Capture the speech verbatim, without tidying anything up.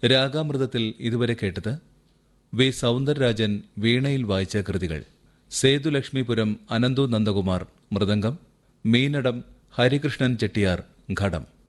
രാഗാമൃതത്തിൽ ഇതുവരെ കേട്ടത് വി സൗന്ദരരാജൻ വീണയിൽ വായിച്ച കൃതികൾ. സേതുലക്ഷ്മിപുരം അനന്തു നന്ദകുമാർ മൃദംഗം, മീനടം ഹരികൃഷ്ണൻ ചെട്ടിയാർ ഘടം.